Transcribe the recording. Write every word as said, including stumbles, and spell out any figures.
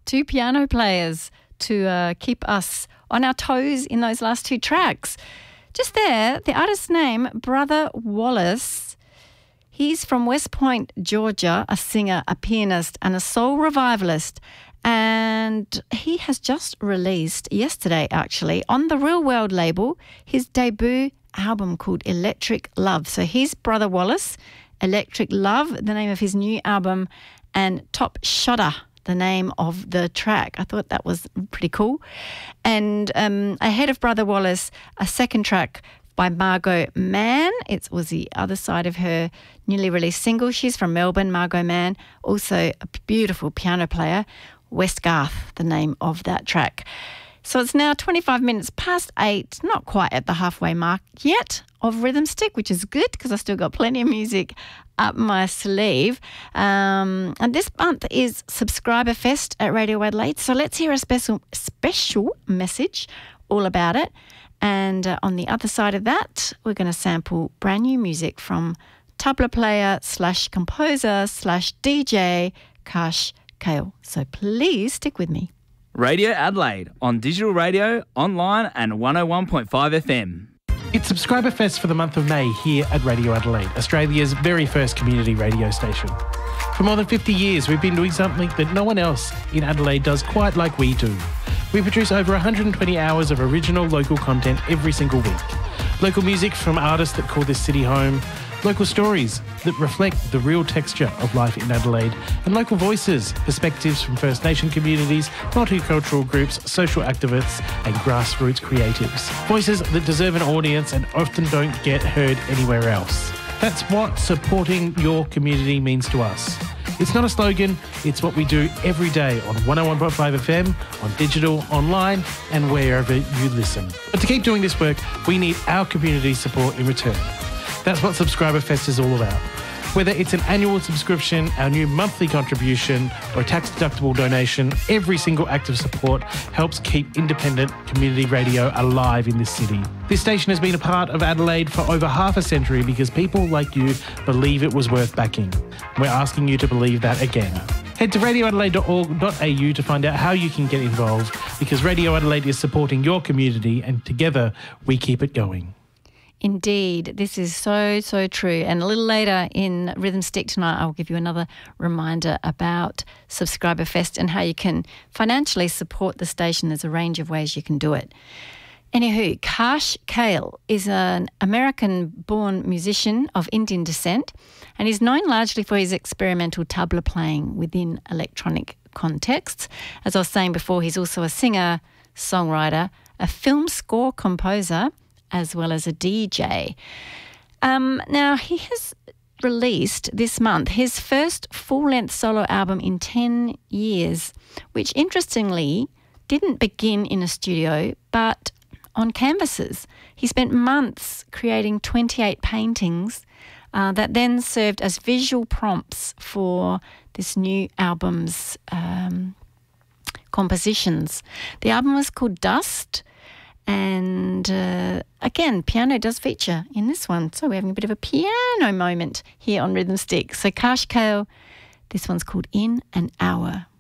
two piano players to uh, keep us on our toes in those last two tracks. Just there, the artist's name, Brother Wallace. He's from West Point, Georgia, a singer, a pianist and a soul revivalist. And he has just released, yesterday actually, on the Real World label, his debut album called Electric Love. So he's Brother Wallace, Electric Love, the name of his new album, and Top Shotter, the name of the track. I thought that was pretty cool. And um, ahead of Brother Wallace, a second track by Margot Mann. It was the other side of her newly released single. She's from Melbourne, Margot Mann, also a beautiful piano player. West Garth, the name of that track. So it's now twenty-five minutes past eight, not quite at the halfway mark yet of Rhythm Stick, which is good because I still got plenty of music up my sleeve. Um, and this month is Subscriber Fest at Radio Adelaide. So let's hear a special special message all about it. And uh, on the other side of that, we're going to sample brand new music from tabla player slash composer slash D J Kash Kale. So please stick with me. Radio Adelaide on digital radio, online and one oh one point five F M. It's Subscriber Fest for the month of May here at Radio Adelaide, Australia's very first community radio station. For more than fifty years, we've been doing something that no one else in Adelaide does quite like we do. We produce over one hundred twenty hours of original local content every single week. Local music from artists that call this city home, local stories that reflect the real texture of life in Adelaide, and local voices, perspectives from First Nation communities, multicultural groups, social activists and grassroots creatives. Voices that deserve an audience and often don't get heard anywhere else. That's what supporting your community means to us. It's not a slogan, it's what we do every day on one oh one point five F M, on digital, online and wherever you listen. But to keep doing this work, we need our community support in return. That's what Subscriber Fest is all about. Whether it's an annual subscription, our new monthly contribution, or a tax-deductible donation, every single act of support helps keep independent community radio alive in this city. This station has been a part of Adelaide for over half a century because people like you believe it was worth backing. We're asking you to believe that again. Head to radio adelaide dot org dot a u to find out how you can get involved, because Radio Adelaide is supporting your community and together we keep it going. Indeed, this is so, so true. And a little later in Rhythm Stick tonight, I'll give you another reminder about Subscriber Fest and how you can financially support the station. There's a range of ways you can do it. Anywho, Kash Kale is an American-born musician of Indian descent, and he's known largely for his experimental tabla playing within electronic contexts. As I was saying before, he's also a singer, songwriter, a film score composer, as well as a D J. Um, now, he has released this month his first full-length solo album in ten years, which interestingly didn't begin in a studio, but on canvases. He spent months creating twenty-eight paintings uh, that then served as visual prompts for this new album's um, compositions. The album was called Dust. And uh, again, piano does feature in this one. So we're having a bit of a piano moment here on Rhythm Stick. So Kash Kale, this one's called In an Hour.